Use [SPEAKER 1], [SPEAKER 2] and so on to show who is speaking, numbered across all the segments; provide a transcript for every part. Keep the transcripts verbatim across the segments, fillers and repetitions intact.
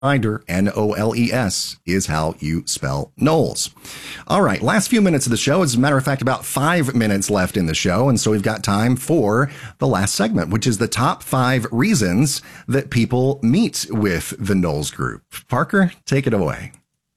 [SPEAKER 1] reminder, N O L E S is how you spell Knowles. All right, last few minutes of the show. As a matter of fact, about five minutes left in the show. And so we've got time for the last segment, which is the top five reasons that people meet with the Knowles Group. Parker, take it away.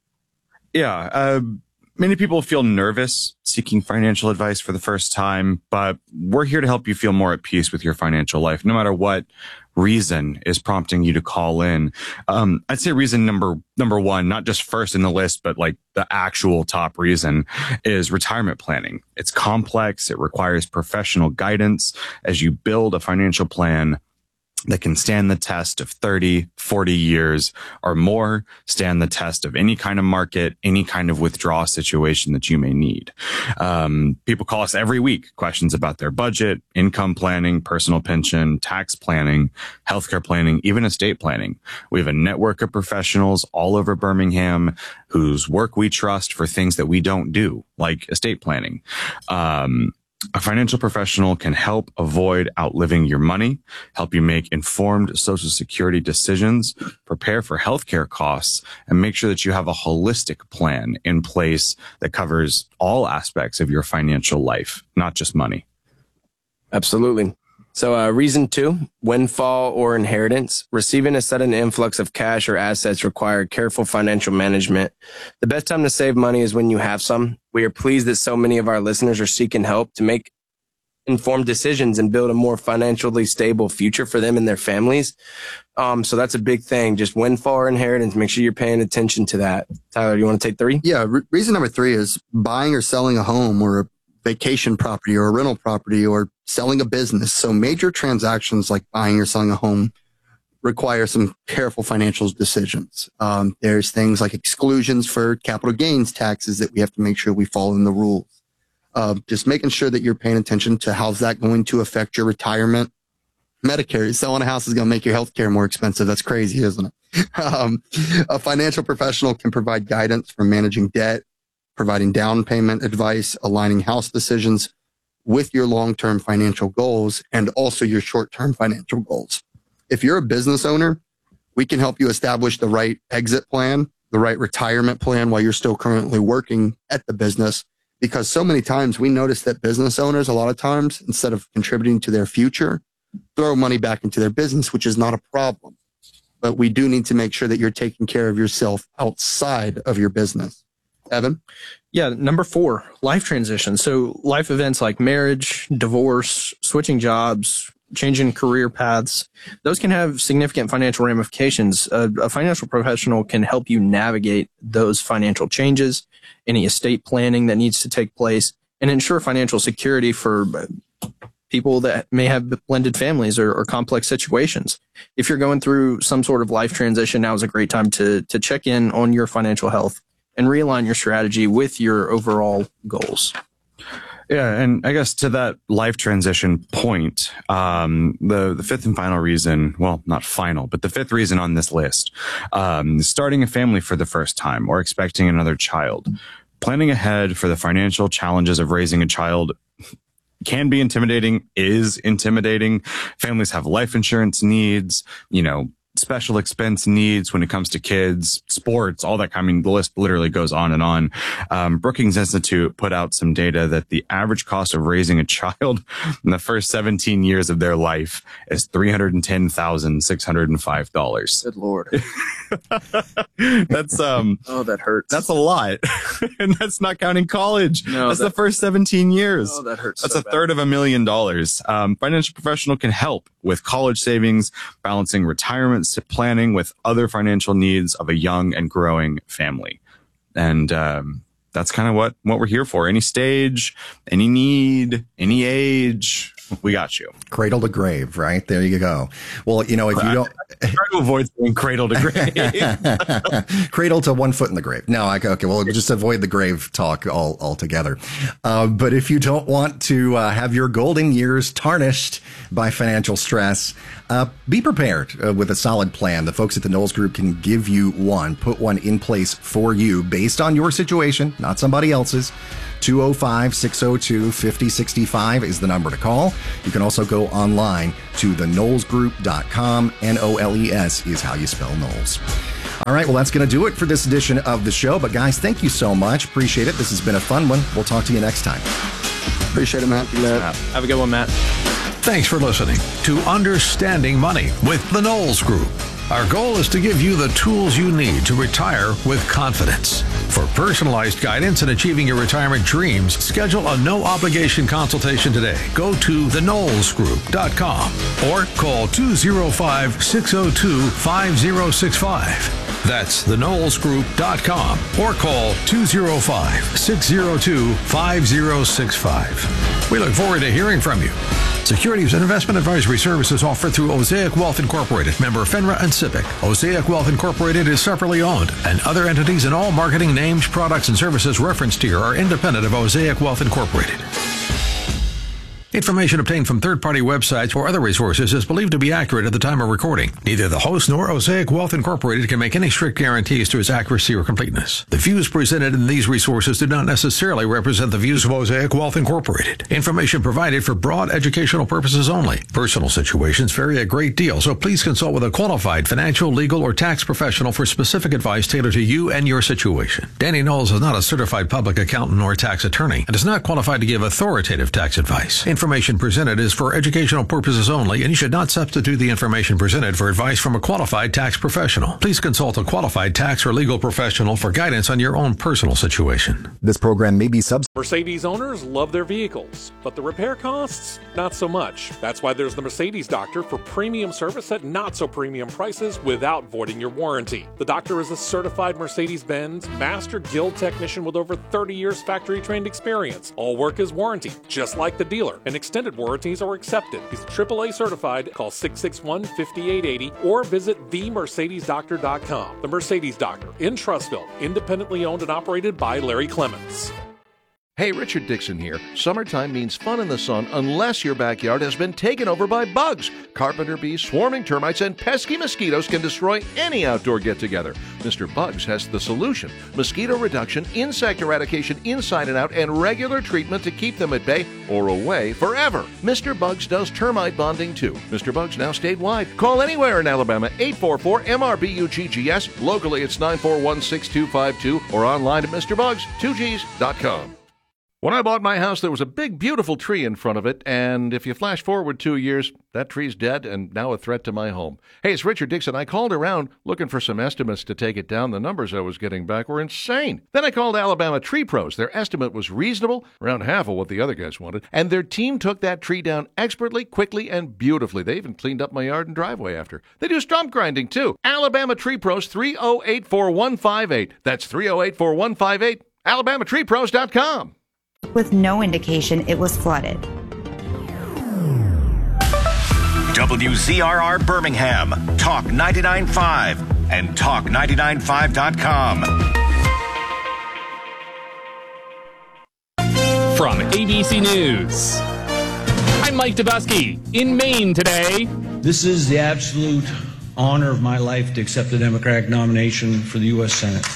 [SPEAKER 2] Yeah, uh, many people feel nervous seeking financial advice for the first time, but we're here to help you feel more at peace with your financial life, no matter what reason is prompting you to call in. Um, I'd say reason number, number one, not just first in the list, but like the actual top reason is retirement planning. It's complex. It requires professional guidance as you build a financial plan that can stand the test of thirty, forty years or more, stand the test of any kind of market, any kind of withdrawal situation that you may need. Um, people call us every week, questions about their budget, income planning, personal pension, tax planning, healthcare planning, even estate planning. We have a network of professionals all over Birmingham whose work we trust for things that we don't do, like estate planning. Um, A financial professional can help avoid outliving your money, help you make informed Social Security decisions, prepare for healthcare costs, and make sure that you have a holistic plan in place that covers all aspects of your financial life, not just money.
[SPEAKER 3] Absolutely. So uh, reason two, windfall or inheritance. Receiving a sudden influx of cash or assets require careful financial management. The best time to save money is when you have some. We are pleased that so many of our listeners are seeking help to make informed decisions and build a more financially stable future for them and their families. Um, so that's a big thing. Just windfall or inheritance. Make sure you're paying attention to that. Tyler, you want to take three?
[SPEAKER 4] Yeah. Re- reason number three is buying or selling a home or a vacation property or a rental property or selling a business. So major transactions like buying or selling a home require some careful financial decisions. Um, there's things like exclusions for capital gains taxes that we have to make sure we follow in the rules. Uh, just making sure that you're paying attention to how's that going to affect your retirement. Medicare, selling a house is going to make your healthcare more expensive. That's crazy, isn't it? um, a financial professional can provide guidance for managing debt, providing down payment advice, aligning house decisions with your long-term financial goals and also your short-term financial goals. If you're a business owner, we can help you establish the right exit plan, the right retirement plan while you're still currently working at the business. Because so many times we notice that business owners, a lot of times, instead of contributing to their future, throw money back into their business, which is not a problem. But we do need to make sure that you're taking care of yourself outside of your business. Evan?
[SPEAKER 5] Yeah, number four, life transition. So life events like marriage, divorce, switching jobs, changing career paths, those can have significant financial ramifications. A, a financial professional can help you navigate those financial changes, any estate planning that needs to take place, and ensure financial security for people that may have blended families or, or complex situations. If you're going through some sort of life transition, now is a great time to to check in on your financial health and realign your strategy with your overall goals.
[SPEAKER 2] Yeah, and I guess to that life transition point, um, the, the fifth and final reason, well, not final, but the fifth reason on this list, um, starting a family for the first time or expecting another child. Planning ahead for the financial challenges of raising a child can be intimidating, is intimidating. Families have life insurance needs, you know, special expense needs when it comes to kids, sports, all that. I mean, the list literally goes on and on. Um, Brookings Institute put out some data that the average cost of raising a child in the first seventeen years of their life is three hundred ten thousand six hundred five dollars.
[SPEAKER 5] Good Lord.
[SPEAKER 2] That's, um,
[SPEAKER 5] oh, that hurts.
[SPEAKER 2] That's a lot. And that's not counting college.
[SPEAKER 5] No,
[SPEAKER 2] that's
[SPEAKER 5] that,
[SPEAKER 2] the first seventeen years.
[SPEAKER 5] Oh, that hurts.
[SPEAKER 2] That's
[SPEAKER 5] so
[SPEAKER 2] a
[SPEAKER 5] bad.
[SPEAKER 2] third of a million dollars. Um, financial professional can help with college savings, balancing retirement planning with other financial needs of a young and growing family. And, um, that's kind of what, what we're here for. Any stage, any need, any age, we got you.
[SPEAKER 1] Cradle to grave, right? There you go. Well, you know, if you don't
[SPEAKER 2] try to avoid saying cradle to grave,
[SPEAKER 1] cradle to one foot in the grave. No, I okay. Well, just avoid the grave talk all altogether. Uh, but if you don't want to uh, have your golden years tarnished by financial stress, uh, be prepared uh, with a solid plan. The folks at the Knowles Group can give you one, put one in place for you based on your situation, not somebody else's. two oh five, six oh two, five oh six five is the number to call. You can also go online to the knowles group dot com. N O L E S is how you spell Knowles. All right, well, that's going to do it for this edition of the show. But guys, thank you so much. Appreciate it. This has been a fun one. We'll talk to you next time.
[SPEAKER 4] Appreciate it, Matt.
[SPEAKER 5] Matt. Have a good one, Matt.
[SPEAKER 6] Thanks for listening to Understanding Money with the Knowles Group. Our goal is to give you the tools you need to retire with confidence. For personalized guidance in achieving your retirement dreams, schedule a no-obligation consultation today. Go to the knowles group dot com or call two oh five, six oh two, five oh six five. That's the knowles group dot com or call two oh five, six oh two, five oh six five. We look forward to hearing from you. Securities and investment advisory services offered through Osaic Wealth Incorporated, member FINRA and SIPC. Osaic Wealth Incorporated is separately owned, and other entities and all marketing names, products, and services referenced here are independent of Osaic Wealth Incorporated. Information obtained from third-party websites or other resources is believed to be accurate at the time of recording. Neither the host nor Osaic Wealth Incorporated can make any strict guarantees to its accuracy or completeness. The views presented in these resources do not necessarily represent the views of Osaic Wealth Incorporated. Information provided for broad educational purposes only. Personal situations vary a great deal, so please consult with a qualified financial, legal, or tax professional for specific advice tailored to you and your situation. Danny Knowles is not a certified public accountant or tax attorney and is not qualified to give authoritative tax advice. Information presented is for educational purposes only, and you should not substitute the information presented for advice from a qualified tax professional. Please consult a qualified tax or legal professional for guidance on your own personal situation.
[SPEAKER 1] This program may be sub.
[SPEAKER 7] Mercedes owners love their vehicles, but the repair costs, not so much. That's why there's the Mercedes Doctor for premium service at not so premium prices without voiding your warranty. The Doctor is a certified Mercedes-Benz Master Guild technician with over thirty years factory-trained experience. All work is warranted, just like the dealer, and extended warranties are accepted. He's triple A certified. Call six six one, five eight eight zero or visit the mercedes doctor dot com. The Mercedes Doctor in Trussville, independently owned and operated by Larry Clements.
[SPEAKER 8] Hey, Richard Dixon here. Summertime means fun in the sun unless your backyard has been taken over by bugs. Carpenter bees, swarming termites, and pesky mosquitoes can destroy any outdoor get-together. Mister Bugs has the solution. Mosquito reduction, insect eradication inside and out, and regular treatment to keep them at bay or away forever. Mister Bugs does termite bonding too. Mister Bugs now statewide. Call anywhere in Alabama, eight four four M R B U G G S. Locally, it's nine four one, six two five two or online at Mister Bugs two Gs dot com. When I bought my house, there was a big, beautiful tree in front of it, and if you flash forward two years, that tree's dead and now a threat to my home. Hey, it's Richard Dixon. I called around looking for some estimates to take it down. The numbers I was getting back were insane. Then I called Alabama Tree Pros. Their estimate was reasonable, around half of what the other guys wanted, and their team took that tree down expertly, quickly, and beautifully. They even cleaned up my yard and driveway after. They do stump grinding, too. Alabama Tree Pros, three oh eight, four one five eight. That's three oh eight, four one five eight. alabama tree pros dot com.
[SPEAKER 9] With no indication it was flooded.
[SPEAKER 10] W Z R R Birmingham, Talk ninety-nine point five and talk ninety-nine point five dot com.
[SPEAKER 11] From A B C News, I'm Mike Dubusky in Maine today.
[SPEAKER 12] This is the absolute honor of my life to accept the Democratic nomination for the U S Senate.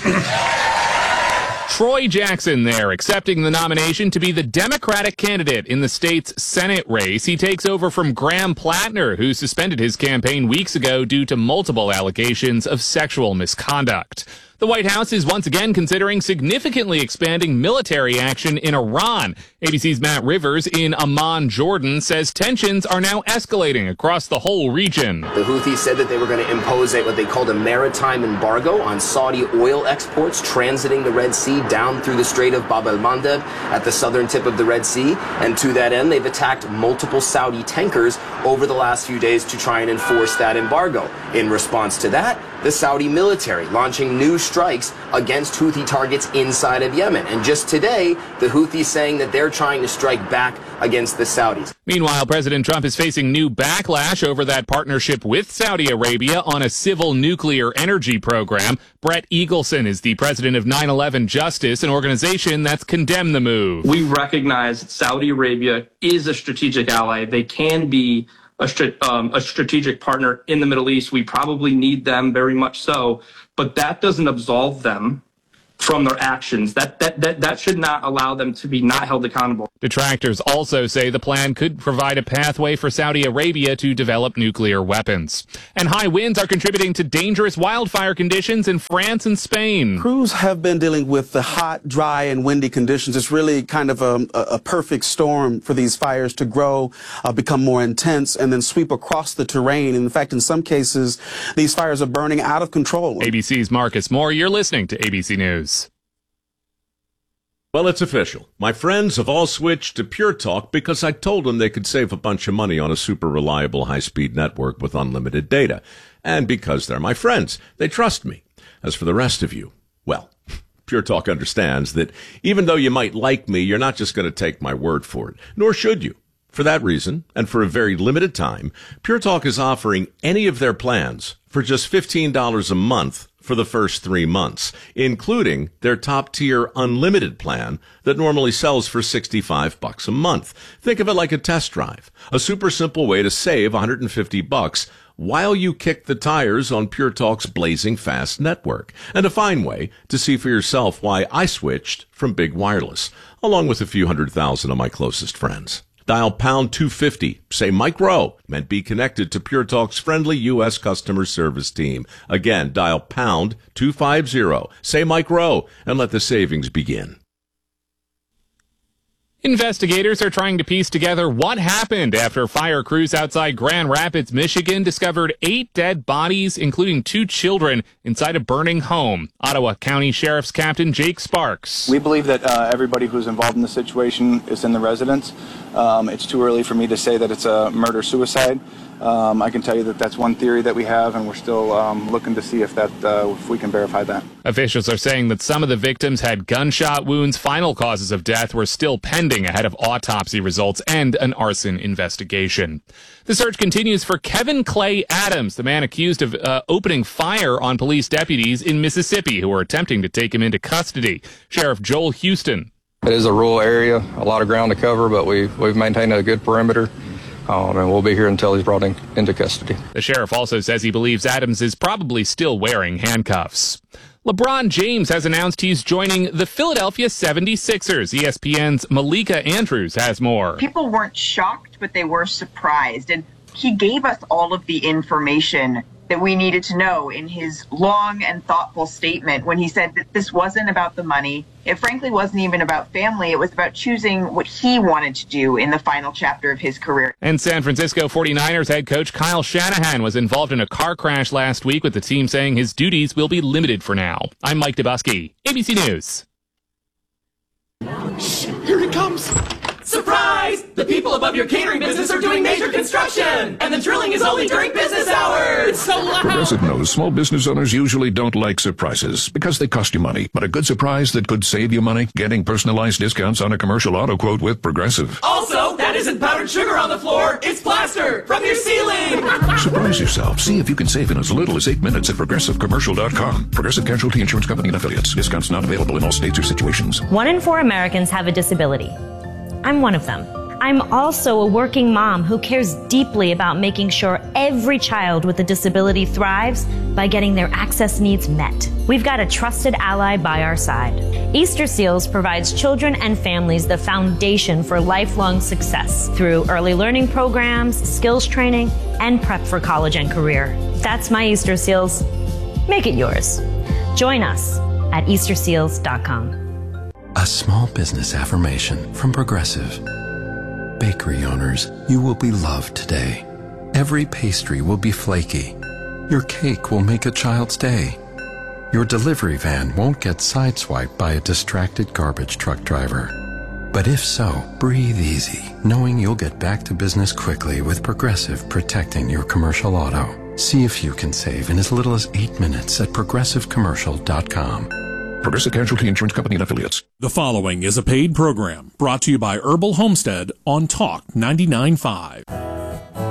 [SPEAKER 11] Troy Jackson there, accepting the nomination to be the Democratic candidate in the state's Senate race. He takes over from Graham Plattner, who suspended his campaign weeks ago due to multiple allegations of sexual misconduct. The White House is once again considering significantly expanding military action in Iran. A B C's Matt Rivers in Amman, Jordan, says tensions are now escalating across the whole region.
[SPEAKER 13] The Houthis said that they were going to impose a, what they called a maritime embargo on Saudi oil exports transiting the Red Sea down through the Strait of Bab el-Mandeb at the southern tip of the Red Sea. And to that end, they've attacked multiple Saudi tankers over the last few days to try and enforce that embargo. In response to that, the Saudi military launching new strikes against Houthi targets inside of Yemen. And just today, the Houthis saying that they're trying to strike back against the Saudis.
[SPEAKER 11] Meanwhile, President Trump is facing new backlash over that partnership with Saudi Arabia on a civil nuclear energy program. Brett Eagleson is the president of nine eleven Justice, an organization that's condemned the move.
[SPEAKER 14] We recognize that Saudi Arabia is a strategic ally. They can be A, um, a strategic partner in the Middle East. We probably need them very much so, but that doesn't absolve them from their actions. That, that that that should not allow them to be not held accountable.
[SPEAKER 11] Detractors also say the plan could provide a pathway for Saudi Arabia to develop nuclear weapons. And high winds are contributing to dangerous wildfire conditions in France and Spain.
[SPEAKER 15] Crews have been dealing with the hot, dry, and windy conditions. It's really kind of a, a perfect storm for these fires to grow, uh, become more intense, and then sweep across the terrain. In fact, in some cases, these fires are burning out of control.
[SPEAKER 11] A B C's Marcus Moore, you're listening to A B C News.
[SPEAKER 8] Well, it's official. My friends have all switched to Pure Talk because I told them they could save a bunch of money on a super reliable high-speed network with unlimited data. And because they're my friends, they trust me. As for the rest of you, well, Pure Talk understands that even though you might like me, you're not just going to take my word for it, nor should you. For that reason, and for a very limited time, Pure Talk is offering any of their plans for just fifteen dollars a month for the first three months, including their top-tier unlimited plan that normally sells for sixty-five bucks a month. Think of it like a test drive, a super simple way to save one hundred fifty bucks while you kick the tires on Pure Talk's blazing fast network, and a fine way to see for yourself why I switched from big wireless, along with a few hundred thousand of my closest friends. Dial pound two fifty, say Mike Rowe, and be connected to Pure Talk's friendly U S customer service team. Again, dial pound two fifty, say Mike Rowe, and let the savings begin.
[SPEAKER 11] Investigators are trying to piece together what happened after fire crews outside Grand Rapids, Michigan discovered eight dead bodies, including two children, inside a burning home. Ottawa County Sheriff's Captain Jake Sparks.
[SPEAKER 16] We believe that uh, everybody who's involved in the situation is in the residence. Um, it's too early for me to say that it's a murder-suicide. Um, I can tell you that that's one theory that we have, and we're still um, looking to see if that uh, if we can verify that.
[SPEAKER 11] Officials are saying that some of the victims had gunshot wounds. Final causes of death were still pending ahead of autopsy results and an arson investigation. The search continues for Kevin Clay Adams, the man accused of uh, opening fire on police deputies in Mississippi who were attempting to take him into custody. Sheriff Joel Houston.
[SPEAKER 17] It is a rural area, a lot of ground to cover, but we've, we've maintained a good perimeter. Um, and we'll be here until he's brought in, into custody.
[SPEAKER 11] The sheriff also says he believes Adams is probably still wearing handcuffs. LeBron James has announced he's joining the Philadelphia seventy-sixers. E S P N's Malika Andrews has more.
[SPEAKER 18] People weren't shocked, but they were surprised. And he gave us all of the information that we needed to know in his long and thoughtful statement when he said that this wasn't about the money. It frankly wasn't even about family. It was about choosing what he wanted to do in the final chapter of his career.
[SPEAKER 11] And San Francisco forty-niners head coach Kyle Shanahan was involved in a car crash last week, with the team saying his duties will be limited for now. I'm Mike Dubusky, A B C News.
[SPEAKER 19] Shh, here he comes. Surprise! The people above your catering business are doing major construction, and the drilling is only during business hours. It's so loud.
[SPEAKER 20] Progressive knows small business owners usually don't like surprises because they cost you money. But a good surprise that could save you money? Getting personalized discounts on a commercial auto quote with Progressive.
[SPEAKER 19] Also, that isn't powdered sugar on the floor. It's plaster from your ceiling.
[SPEAKER 20] Surprise yourself. See if you can save in as little as eight minutes at progressive commercial dot com. Progressive Casualty Insurance Company and Affiliates. Discounts not available in all states or situations.
[SPEAKER 21] One in four Americans have a disability. I'm one of them. I'm also a working mom who cares deeply about making sure every child with a disability thrives by getting their access needs met. We've got a trusted ally by our side. Easter Seals provides children and families the foundation for lifelong success through early learning programs, skills training, and prep for college and career. That's my Easter Seals. Make it yours. Join us at easter seals dot com.
[SPEAKER 22] A small business affirmation from Progressive. Bakery owners, you will be loved today. Every pastry will be flaky. Your cake will make a child's day. Your delivery van won't get sideswiped by a distracted garbage truck driver. But if so, breathe easy, knowing you'll get back to business quickly with Progressive protecting your commercial auto. See if you can save in as little as eight minutes at progressive commercial dot com.
[SPEAKER 20] Progressive Casualty Insurance Company and Affiliates.
[SPEAKER 23] The following is a paid program brought to you by Herbal Homestead on Talk ninety-nine point five.